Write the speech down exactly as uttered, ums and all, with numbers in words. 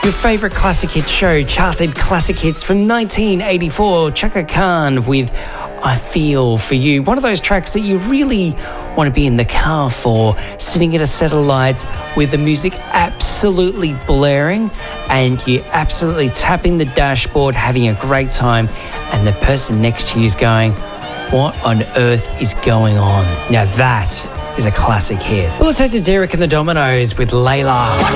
Your favourite classic hits show, charted classic hits from nineteen eighty-four. Chaka Khan with I Feel For You. One of those tracks that you really want to be in the car for, sitting at a set of lights with the music absolutely blaring and you're absolutely tapping the dashboard, having a great time, and the person next to you is going, what on earth is going on? Now that is a classic hit. Well, let's head to Derek and the Dominoes with Layla.